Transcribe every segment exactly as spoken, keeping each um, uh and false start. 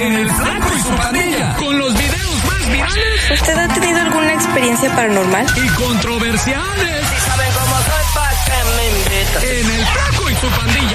en El Flaco y su Pandilla. Con los videos más virales. ¿Usted ha tenido alguna experiencia paranormal? Y controversiales. Si saben cómo soy, pa' que me invitan. En El Flaco y su Pandilla.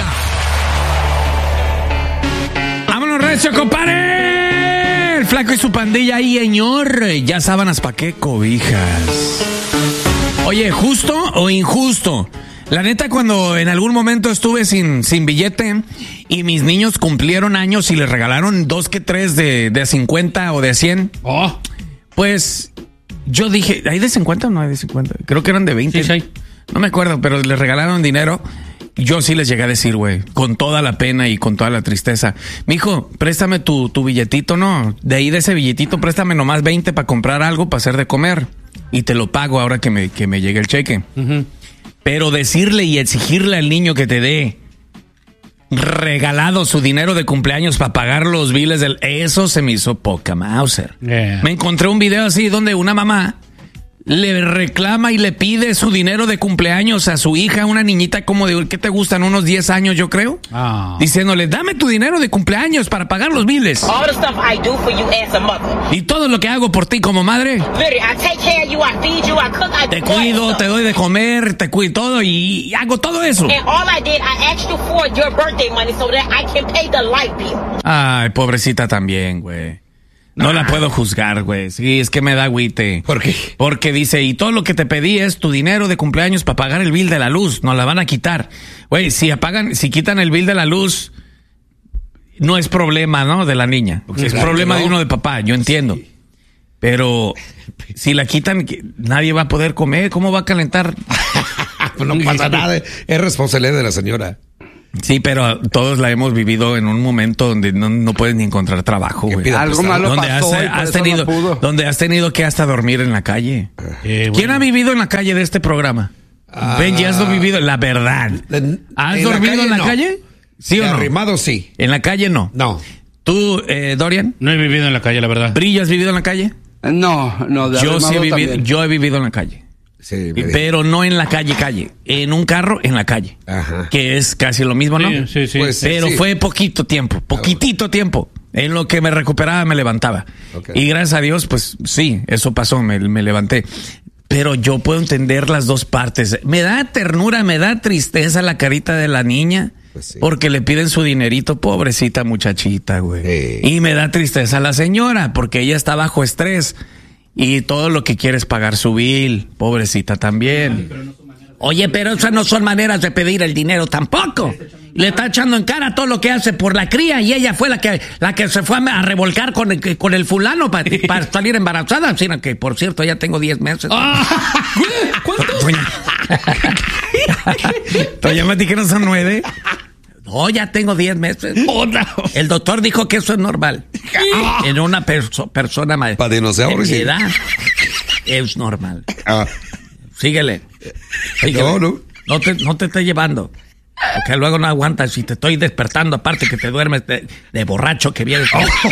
¡Vámonos, recio, compadre! El Flaco y su Pandilla y señor. Ya sábanas pa' qué cobijas. Oye, ¿justo o injusto? La neta, cuando en algún momento estuve sin, sin billete y mis niños cumplieron años y les regalaron dos que tres de, de cincuenta o de cien, oh. pues yo dije, ¿hay de cincuenta o no hay de cincuenta? Creo que eran de veinte. Sí, sí. No me acuerdo, pero les regalaron dinero. Yo sí les llegué a decir, güey, con toda la pena y con toda la tristeza. Mijo, préstame tu, tu billetito, ¿no? De ahí de ese billetito, préstame nomás veinte para comprar algo para hacer de comer. Y te lo pago ahora que me, que me llegue el cheque. Uh-huh. Pero decirle y exigirle al niño que te dé regalado su dinero de cumpleaños para pagar los biles del... Eso se me hizo poca Mauser. Yeah. Me encontré un video así donde una mamá le reclama y le pide su dinero de cumpleaños a su hija, una niñita como de, ¿qué te gustan? Unos diez años, yo creo. Oh. Diciéndole, dame tu dinero de cumpleaños para pagar los biles. All the stuff I do for you as a mother. Y todo lo que hago por ti como madre. Literally, I take care of you, I feed you, I cook, I Te do cuido, all that te doy de comer, te cuido todo y hago todo eso. stuff. And all I did, I asked you for your birthday money so that I can pay the light bill. Ay, pobrecita también, güey. No la puedo juzgar, güey. Sí, es que me da agüite. ¿Por qué? Porque dice, y todo lo que te pedí es tu dinero de cumpleaños para pagar el bill de la luz. Nos la van a quitar. Güey, si apagan, si quitan el bill de la luz, no es problema, ¿no? De la niña. Porque es claro, problema ¿no? de uno de papá, yo entiendo. Sí. Pero si la quitan, nadie va a poder comer. ¿Cómo va a calentar? Pues no pasa nada. Es responsabilidad de la señora. Sí, pero todos la hemos vivido en un momento donde no, no puedes ni encontrar trabajo, güey. Algo malo donde pasó has, y por has eso tenido, no pudo. donde has tenido que hasta dormir en la calle. Eh, ¿Quién bueno. ha vivido en la calle de este programa? Ah, Benji, ¿has vivido? La verdad. En, ¿Has en dormido la en la no. calle? ¿Sí o no? Arrimado, sí. En la calle no. No. ¿Tú, eh, Dorian? No he vivido en la calle, la verdad. ¿Brillo, has vivido en la calle? No, no, de Yo sí he arrimado vivido, también. yo he vivido en la calle. Sí, Y- pero no en la calle, calle. En un carro, en la calle. Ajá. Que es casi lo mismo, ¿no? Sí, sí, sí. Pues, Pero sí. fue poquito tiempo, poquitito tiempo. En lo que me recuperaba, me levantaba. Okay. Y gracias a Dios, pues sí, eso pasó, me, me levanté. Pero yo puedo entender las dos partes. Me da ternura, me da tristeza la carita de la niña. Pues sí. Porque le piden su dinerito, pobrecita muchachita, güey. Sí. Y me da tristeza la señora, porque ella está bajo estrés. Y todo lo que quiere es pagar su bill, pobrecita también. Oye, pero esas no son maneras de pedir el dinero tampoco. Le está echando en cara todo lo que hace por la cría y ella fue la que la que se fue a, a revolcar con el, con el fulano para pa salir embarazada. Sino que, por cierto, ya tengo diez meses. ¿Cuántos? Doña Mati, que no son nueve. No, ya tengo diez meses. Oh, no. El doctor dijo que eso es normal. En una perso persona ma- Pa' dinosaurio, de mi sí. edad es normal. Ah, Síguele. Síguele. no, no. No te, no te estés llevando. Porque luego no aguantas y te estoy despertando, aparte que te duermes de, de borracho que vienes.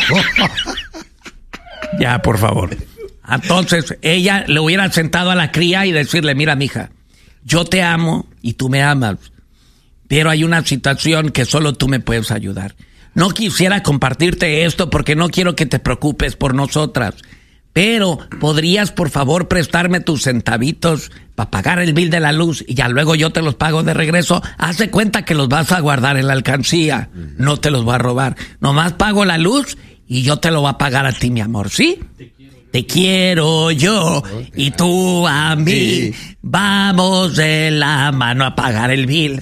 Ya, por favor. Entonces, ella le hubiera sentado a la cría y decirle, mira, mija, yo te amo y tú me amas, pero hay una situación que solo tú me puedes ayudar. No quisiera compartirte esto porque no quiero que te preocupes por nosotras, pero ¿podrías, por favor, prestarme tus centavitos para pagar el bill de la luz y ya luego yo te los pago de regreso? Haz de cuenta que los vas a guardar en la alcancía. No te los voy a robar. Nomás pago la luz y yo te lo voy a pagar a ti, mi amor, ¿sí? Te quiero yo y tú a mí. Sí. Vamos de la mano a pagar el bill.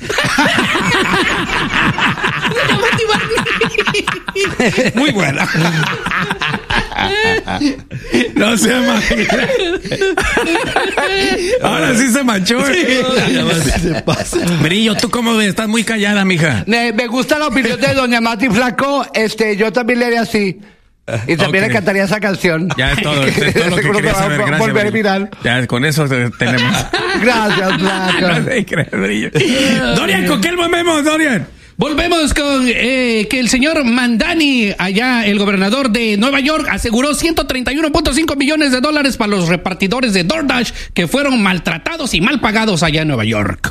Muy buena. No se imagina. Ahora sí se manchó. Brillo, ¿tú cómo ves? Estás muy callada, mija. Me, me gusta la opinión de doña Mati Flaco. Este, yo también le haría así. Y también Ok. le cantaría esa canción. Ya es todo, es todo lo que Seguro quería va a saber. Gracias, volver Brillo. viral. Ya, con eso tenemos. Gracias, Flaco. No se cree, Brillo. Dorian, ¿con qué volvemos, Dorian? Volvemos con eh, que el señor Mandani, allá el gobernador de Nueva York, aseguró ciento treinta y uno punto cinco millones de dólares para los repartidores de DoorDash que fueron maltratados y mal pagados allá en Nueva York.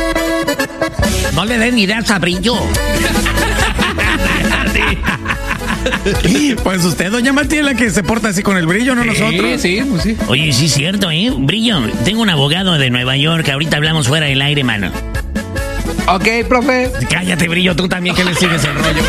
No le den ideas a Brillo. Pues usted, doña Mati, es la que se porta así con el Brillo, no nosotros. Sí, pues sí. Oye, sí es cierto, ¿eh? Brillo, tengo un abogado de Nueva York. Ahorita hablamos fuera del aire, mano. Ok, profe. Cállate, Brillo, tú también que le sigues el rollo.